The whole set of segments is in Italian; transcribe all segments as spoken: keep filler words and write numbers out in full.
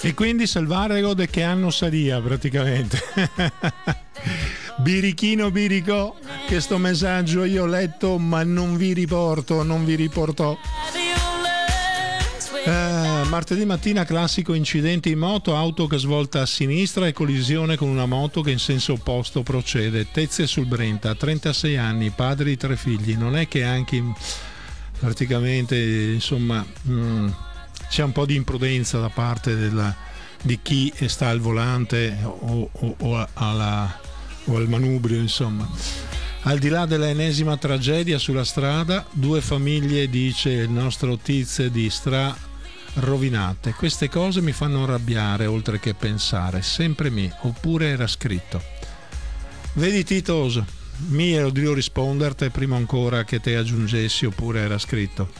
E quindi Salvarego de che anno saria praticamente? Birichino Birico, questo messaggio io ho letto ma non vi riporto, non vi riportò. Eh, martedì mattina classico incidente in moto, auto che svolta a sinistra e collisione con una moto che in senso opposto procede. Tezze sul Brenta, trentasei anni, padre di tre figli. Non è che anche praticamente insomma mh, c'è un po' di imprudenza da parte della, di chi sta al volante o, o, o, alla, o al manubrio, insomma. Al di là dell'ennesima tragedia sulla strada, due famiglie, dice il nostro Tiz di Stra, rovinate. Queste cose mi fanno arrabbiare oltre che pensare, sempre mi, oppure era scritto. Vedi Titoso, mi ero di risponderti prima ancora che te aggiungessi oppure era scritto.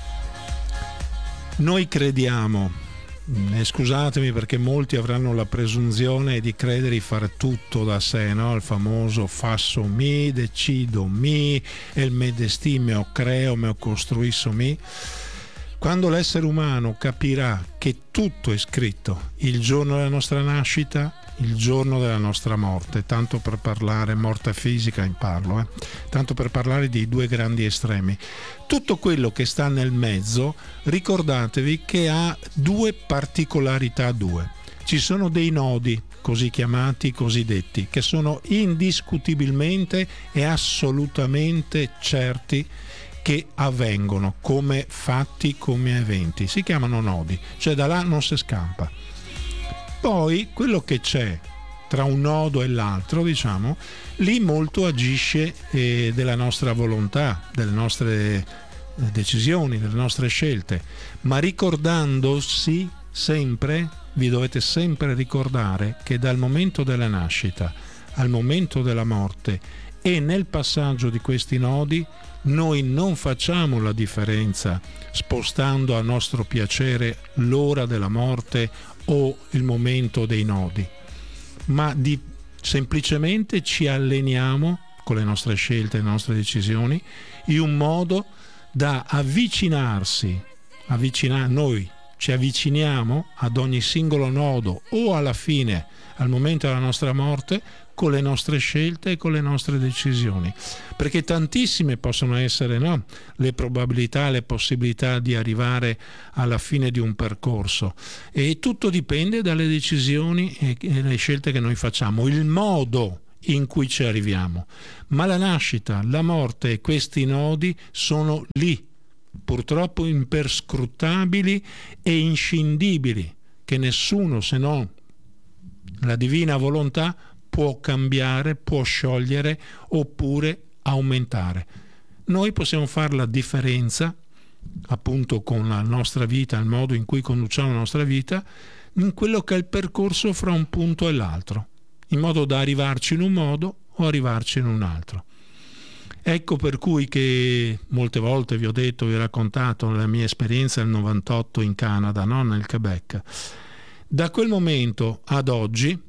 Noi crediamo, e scusatemi perché molti avranno la presunzione di credere di fare tutto da sé, no? Il famoso fasso mi, decido mi, e il me destino creo, me costruisco mi. Quando l'essere umano capirà che tutto è scritto, il giorno della nostra nascita, il giorno della nostra morte, tanto per parlare, morte fisica in parlo, eh? tanto per parlare di due grandi estremi. Tutto quello che sta nel mezzo, ricordatevi che ha due particolarità, due. Ci sono dei nodi, così chiamati, cosiddetti, che sono indiscutibilmente e assolutamente certi che avvengono come fatti, come eventi. Si chiamano nodi, cioè da là non si scampa. Poi quello che c'è tra un nodo e l'altro, diciamo, lì molto agisce eh, della nostra volontà, delle nostre decisioni, delle nostre scelte, ma ricordandosi sempre, vi dovete sempre ricordare che dal momento della nascita al momento della morte e nel passaggio di questi nodi noi non facciamo la differenza spostando a nostro piacere l'ora della morte o il momento dei nodi, ma di, semplicemente ci alleniamo con le nostre scelte, le nostre decisioni, in un modo da avvicinarsi, avvicina, noi ci avviciniamo ad ogni singolo nodo o alla fine, al momento della nostra morte, con le nostre scelte e con le nostre decisioni, perché tantissime possono essere, no? le probabilità, le possibilità di arrivare alla fine di un percorso, e tutto dipende dalle decisioni e le scelte che noi facciamo, il modo in cui ci arriviamo. Ma la nascita, la morte e questi nodi sono lì, purtroppo imperscrutabili e inscindibili, che nessuno se non la divina volontà può cambiare, può sciogliere oppure aumentare. Noi possiamo fare la differenza, appunto con la nostra vita, il modo in cui conduciamo la nostra vita, in quello che è il percorso fra un punto e l'altro, in modo da arrivarci in un modo o arrivarci in un altro. Ecco per cui che molte volte vi ho detto, vi ho raccontato la mia esperienza nel novantotto in Canada, no? Nel Quebec. Da quel momento ad oggi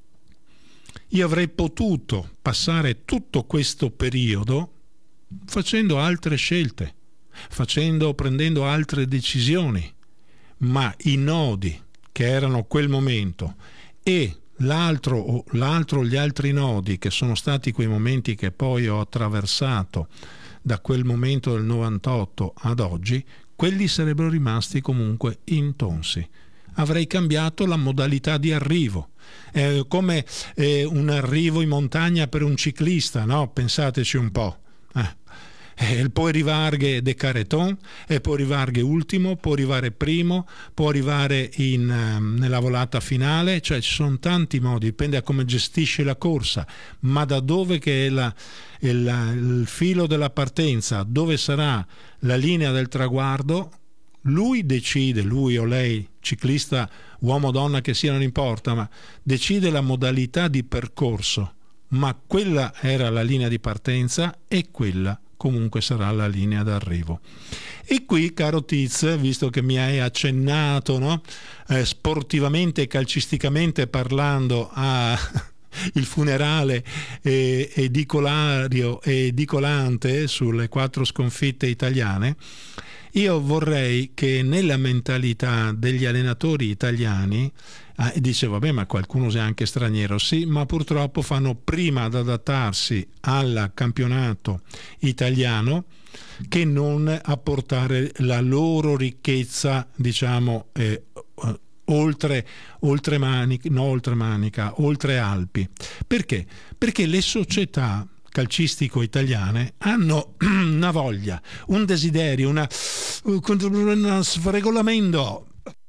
io avrei potuto passare tutto questo periodo facendo altre scelte, facendo, prendendo altre decisioni, ma i nodi che erano quel momento e l'altro, l'altro, gli altri nodi che sono stati quei momenti che poi ho attraversato da quel momento del novantotto ad oggi, quelli sarebbero rimasti comunque intonsi. Avrei cambiato la modalità di arrivo. È come eh, un arrivo in montagna per un ciclista, no? Pensateci un po'. Eh. Eh, può arrivare de Careton, e può arrivare ultimo, può arrivare primo, può arrivare in, um, nella volata finale, cioè ci sono tanti modi, dipende da come gestisce la corsa, ma da dove che è la, il, il filo della partenza, dove sarà la linea del traguardo, lui decide, lui o lei, ciclista, uomo o donna che sia, non importa, ma decide la modalità di percorso, ma quella era la linea di partenza e quella comunque sarà la linea d'arrivo. E qui, caro Tiz, visto che mi hai accennato, no? eh, sportivamente e calcisticamente parlando a il funerale eh, edicolario e edicolante sulle quattro sconfitte italiane, Io vorrei che nella mentalità degli allenatori italiani, eh, dice vabbè ma qualcuno è anche straniero, sì, ma purtroppo fanno prima ad adattarsi al campionato italiano che non a portare la loro ricchezza, diciamo, eh, oltre, oltre manica, no, oltre manica, oltre Alpi. Perché? Perché le società calcistico italiane hanno una voglia, un desiderio, una, un regolamento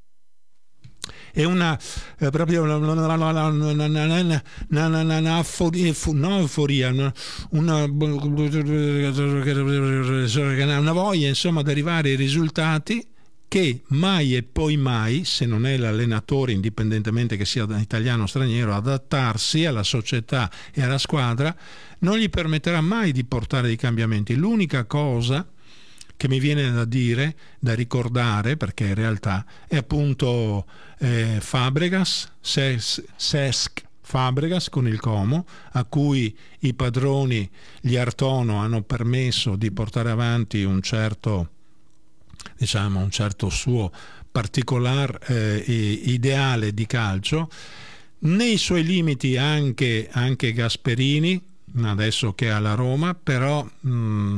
e una eh, proprio una, una, una, una, una, una, una euforia, una, una, una voglia insomma di arrivare ai risultati che mai e poi mai, se non è l'allenatore, indipendentemente che sia italiano o straniero, adattarsi alla società e alla squadra, non gli permetterà mai di portare dei cambiamenti. L'unica cosa che mi viene da dire, da ricordare, perché in realtà è appunto eh, Fabregas, Ses, Cesc Fabregas con il Como, a cui i padroni, gli Artono, hanno permesso di portare avanti un certo, diciamo, un certo suo particolare eh, ideale di calcio, nei suoi limiti anche, anche Gasperini, adesso che è alla Roma, però mh,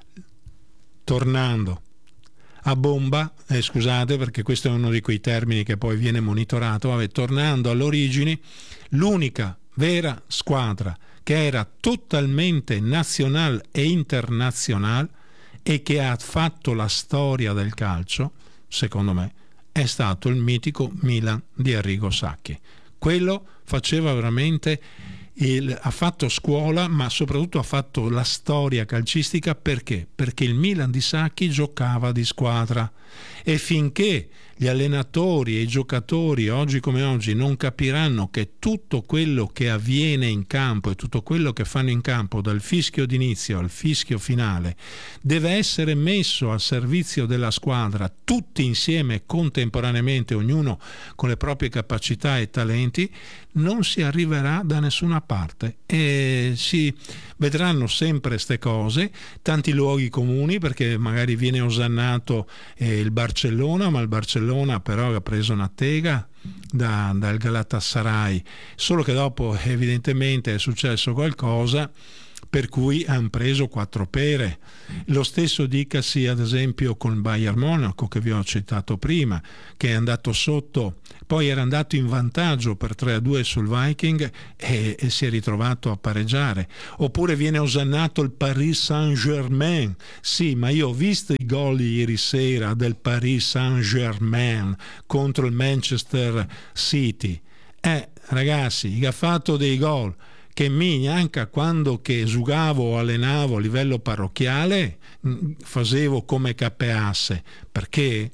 tornando a bomba, eh, scusate perché questo è uno di quei termini che poi viene monitorato, vabbè, tornando alle origini, l'unica vera squadra che era totalmente nazionale e internazionale e che ha fatto la storia del calcio, secondo me, è stato il mitico Milan di Arrigo Sacchi. Quello faceva veramente il, ha fatto scuola, ma soprattutto ha fatto la storia calcistica. Perché? Perché il Milan di Sacchi giocava di squadra, e finché gli allenatori e i giocatori oggi come oggi non capiranno che tutto quello che avviene in campo e tutto quello che fanno in campo dal fischio d'inizio al fischio finale deve essere messo al servizio della squadra, tutti insieme contemporaneamente, ognuno con le proprie capacità e talenti, non si arriverà da nessuna parte e si vedranno sempre queste cose, tanti luoghi comuni, perché magari viene osannato eh, il Barcellona, ma il Barcellona però ha preso una tega da, dal Galatasaray, solo che dopo evidentemente è successo qualcosa per cui hanno preso quattro pere. Lo stesso dicasi ad esempio con Bayern Monaco, che vi ho citato prima, che è andato sotto, poi era andato in vantaggio per tre a due sul Viking e, e si è ritrovato a pareggiare. Oppure viene osannato il Paris Saint-Germain. Sì, ma io ho visto i gol ieri sera del Paris Saint-Germain contro il Manchester City. Eh, ragazzi, ha fatto dei gol che mi neanche quando che giocavo o allenavo a livello parrocchiale facevo come capeasse. Perché,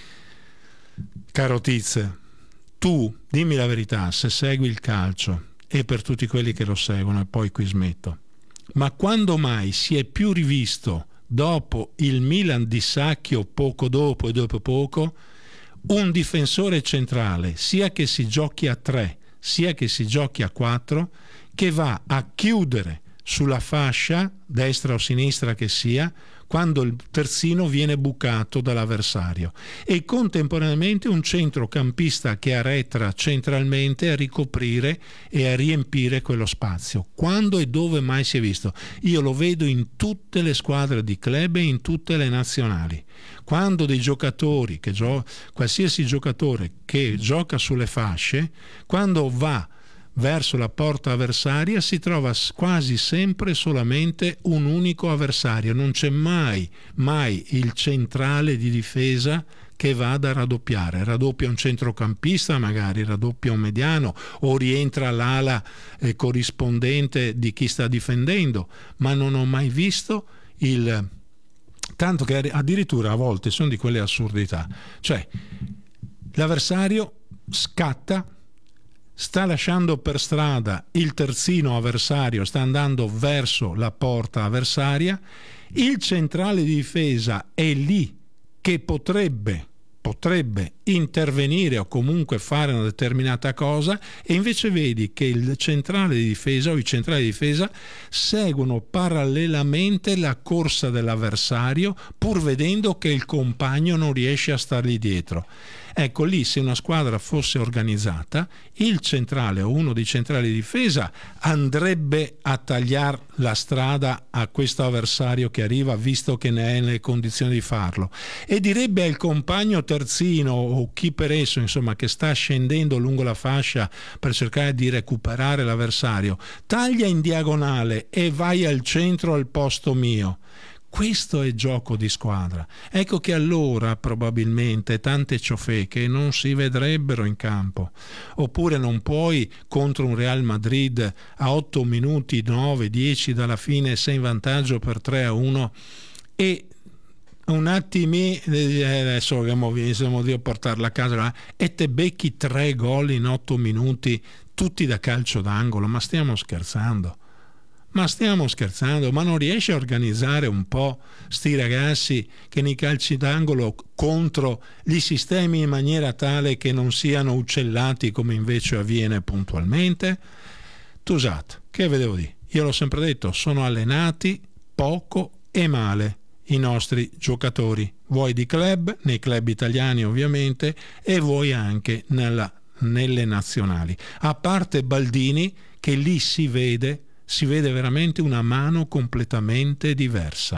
caro Tiz, tu dimmi la verità, se segui il calcio, e per tutti quelli che lo seguono, e poi qui smetto, ma quando mai si è più rivisto dopo il Milan di Sacchi o poco dopo e dopo poco un difensore centrale, sia che si giochi a tre sia che si giochi a quattro, che va a chiudere sulla fascia, destra o sinistra che sia, quando il terzino viene bucato dall'avversario, e contemporaneamente un centrocampista che arretra centralmente a ricoprire e a riempire quello spazio. Quando e dove mai si è visto? Io lo vedo in tutte le squadre di club e in tutte le nazionali. Quando dei giocatori, che gio- qualsiasi giocatore che gioca sulle fasce, quando va verso la porta avversaria si trova quasi sempre solamente un unico avversario, non c'è mai, mai il centrale di difesa che vada a raddoppiare. Raddoppia un centrocampista, magari raddoppia un mediano o rientra l'ala eh, corrispondente di chi sta difendendo, ma non ho mai visto il... tanto che addirittura a volte sono di quelle assurdità, cioè l'avversario scatta, sta lasciando per strada il terzino avversario, sta andando verso la porta avversaria, il centrale di difesa è lì che potrebbe potrebbe intervenire o comunque fare una determinata cosa, e invece vedi che il centrale di difesa o i centrali di difesa seguono parallelamente la corsa dell'avversario, pur vedendo che il compagno non riesce a stargli dietro. Ecco, lì se una squadra fosse organizzata, il centrale o uno dei centrali di difesa andrebbe a tagliare la strada a questo avversario che arriva, visto che ne è nelle condizioni di farlo, e direbbe al compagno terzino o chi per esso, insomma, che sta scendendo lungo la fascia per cercare di recuperare l'avversario: taglia in diagonale e vai al centro al posto mio. Questo è gioco di squadra. Ecco che allora probabilmente tante ciofeche non si vedrebbero in campo. Oppure non puoi contro un Real Madrid a otto minuti, nove, dieci dalla fine, sei in vantaggio per tre a uno e un attimo adesso siamo a portarla a casa e te becchi tre gol in otto minuti, tutti da calcio d'angolo. Ma stiamo scherzando? Ma stiamo scherzando? Ma non riesce a organizzare un po' sti ragazzi che nei calci d'angolo contro gli sistemi in maniera tale che non siano uccellati come invece avviene puntualmente? Tusat, che ve devo dire? Io l'ho sempre detto, sono allenati poco e male i nostri giocatori, vuoi di club, nei club italiani ovviamente, e vuoi anche nella, nelle nazionali. A parte Baldini, che lì si vede si vede veramente una mano completamente diversa.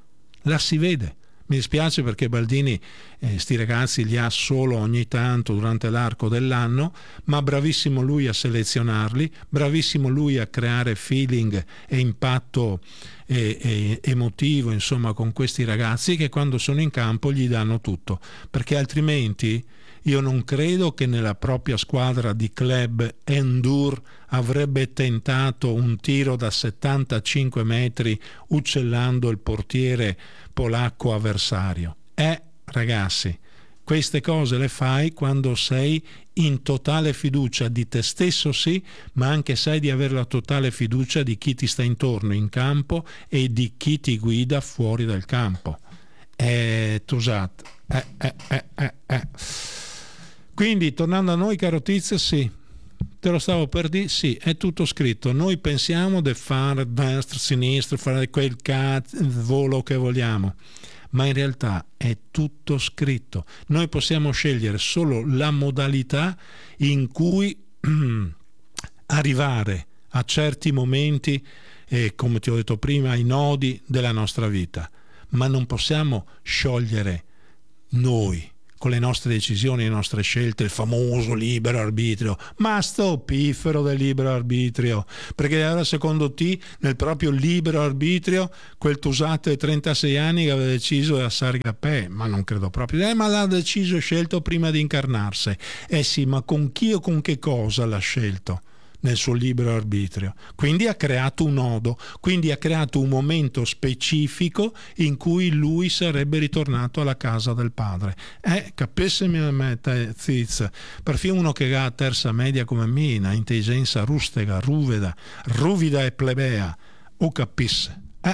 La si vede. Mi dispiace perché Baldini eh, sti ragazzi li ha solo ogni tanto durante l'arco dell'anno, ma bravissimo lui a selezionarli, bravissimo lui a creare feeling e impatto e, e, emotivo, insomma, con questi ragazzi che quando sono in campo gli danno tutto, perché altrimenti io non credo che nella propria squadra di club Endur avrebbe tentato un tiro da settantacinque metri uccellando il portiere polacco avversario. Eh, ragazzi, queste cose le fai quando sei in totale fiducia di te stesso, sì, ma anche sai di avere la totale fiducia di chi ti sta intorno in campo e di chi ti guida fuori dal campo. Eh, Tusat. Eh, eh, eh, eh, eh. Quindi, tornando a noi, caro Tizio, sì, te lo stavo per dire, sì, è tutto scritto. Noi pensiamo di fare destra, sinistra, fare quel cazzo, volo che vogliamo, ma in realtà è tutto scritto. Noi possiamo scegliere solo la modalità in cui arrivare a certi momenti, e come ti ho detto prima, ai nodi della nostra vita, ma non possiamo sciogliere noi con le nostre decisioni, le nostre scelte, il famoso libero arbitrio. Ma sto piffero del libero arbitrio, perché allora secondo te nel proprio libero arbitrio quel Tusato di trentasei anni che aveva deciso di assare capè, ma non credo proprio, eh, ma l'ha deciso e scelto prima di incarnarsi. Eh sì, ma con chi o con che cosa l'ha scelto nel suo libero arbitrio? Quindi ha creato un nodo, quindi ha creato un momento specifico in cui lui sarebbe ritornato alla casa del padre. Eh, capissimi a me, Ziz, perfino uno che ha terza media come me, una intelligenza rustega, ruvida, ruvida e plebea, o capisse. Eh.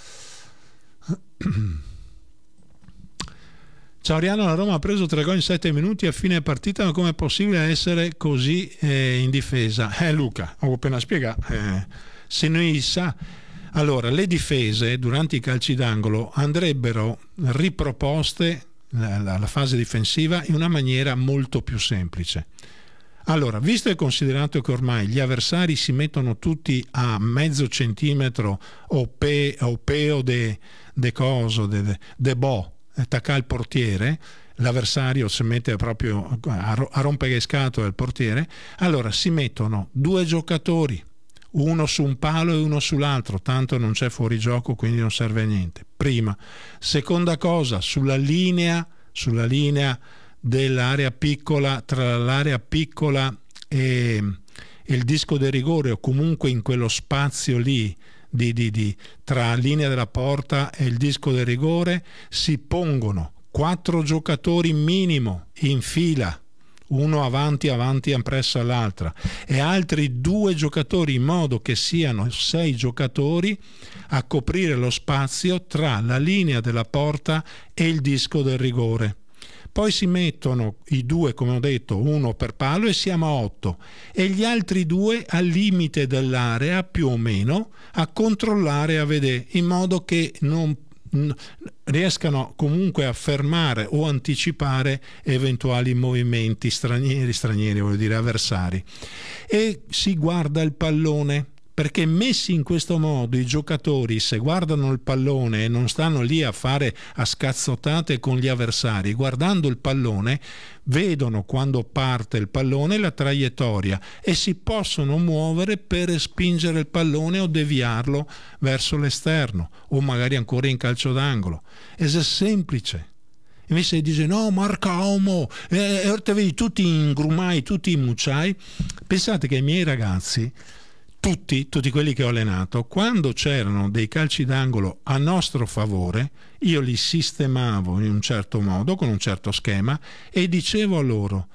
Ciao Ariano, la Roma ha preso tre gol in sette minuti a fine partita, ma com'è possibile essere così eh, in difesa? Eh Luca, ho appena spiegato. Eh, se noi sa... Allora, le difese durante i calci d'angolo andrebbero riproposte, la, la, la fase difensiva, in una maniera molto più semplice. Allora, visto e considerato che ormai gli avversari si mettono tutti a mezzo centimetro o pe o peo de, de coso, de, de, de bo, attacca il portiere, l'avversario si mette proprio a, a rompere scatole il portiere, allora si mettono due giocatori, uno su un palo e uno sull'altro, tanto non c'è fuorigioco, quindi non serve a niente. Prima. Seconda cosa, sulla linea, sulla linea dell'area piccola, tra l'area piccola e, e il disco del rigore, o comunque in quello spazio lì Di, di, di, tra linea della porta e il disco del rigore, si pongono quattro giocatori minimo in fila, uno avanti avanti appresso all'altra, e altri due giocatori, in modo che siano sei giocatori a coprire lo spazio tra la linea della porta e il disco del rigore. poi si mettono i due, come ho detto, uno per palo, e siamo a otto, e gli altri due al limite dell'area più o meno a controllare, a vedere, in modo che non riescano comunque a fermare o anticipare eventuali movimenti stranieri, stranieri voglio dire avversari, e si guarda il pallone. Perché messi in questo modo i giocatori, se guardano il pallone e non stanno lì a fare a scazzottate con gli avversari, guardando il pallone, vedono quando parte il pallone la traiettoria e si possono muovere per spingere il pallone o deviarlo verso l'esterno o magari ancora in calcio d'angolo. Ed è semplice. Invece dice no, marca uomo, eh, te vedi tutti in grumai, tutti in mucciai. Pensate che i miei ragazzi, Tutti, tutti quelli che ho allenato, quando c'erano dei calci d'angolo a nostro favore, io li sistemavo in un certo modo, con un certo schema, e dicevo a loro: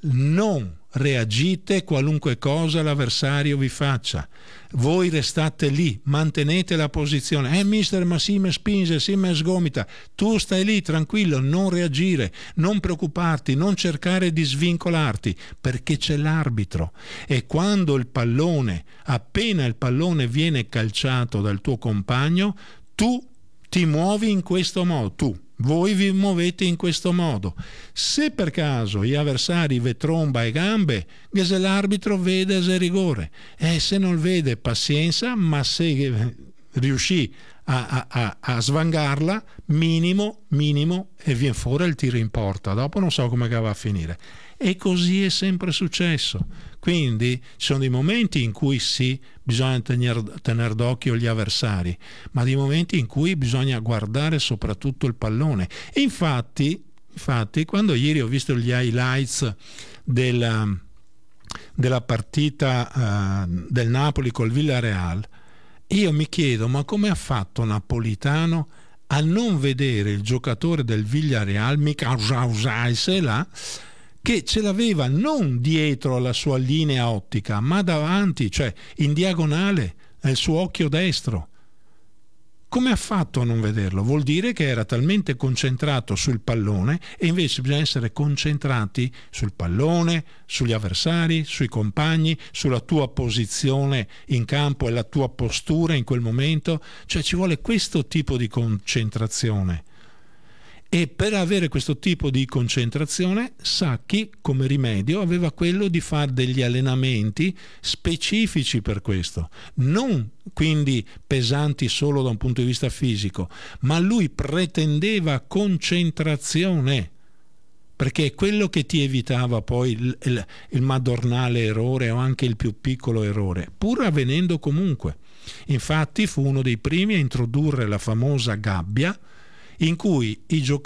non reagite qualunque cosa l'avversario vi faccia, voi restate lì, mantenete la posizione. Eh mister, ma sì me spinge, sì me sgomita. Tu stai lì tranquillo, non reagire, non preoccuparti, non cercare di svincolarti, perché c'è l'arbitro, e quando il pallone, appena il pallone viene calciato dal tuo compagno, tu ti muovi in questo modo, tu voi vi muovete in questo modo. Se per caso gli avversari ve tromba e gambe, che se l'arbitro vede se rigore, e se non vede pazienza, ma se riuscì a, a, a svangarla, minimo, minimo, e viene fuori il tiro in porta. Dopo non so come va a finire. E così è sempre successo. Quindi ci sono dei momenti in cui sì, bisogna tenere, tenere d'occhio gli avversari, ma dei momenti in cui bisogna guardare soprattutto il pallone. E infatti, infatti quando ieri ho visto gli highlights della, della partita uh, del Napoli col Villarreal, io mi chiedo, ma come ha fatto Napolitano a non vedere il giocatore del Villarreal, mica se là, che ce l'aveva non dietro alla sua linea ottica, ma davanti, cioè in diagonale, nel suo occhio destro. Come ha fatto a non vederlo? Vuol dire che era talmente concentrato sul pallone, e invece bisogna essere concentrati sul pallone, sugli avversari, sui compagni, sulla tua posizione in campo e la tua postura in quel momento. Cioè ci vuole questo tipo di concentrazione. E per avere questo tipo di concentrazione, Sacchi come rimedio aveva quello di fare degli allenamenti specifici per questo, non quindi pesanti solo da un punto di vista fisico, ma lui pretendeva concentrazione, perché è quello che ti evitava poi il, il, il madornale errore o anche il più piccolo errore, pur avvenendo comunque. Infatti fu uno dei primi a introdurre la famosa gabbia, in cui i giocatori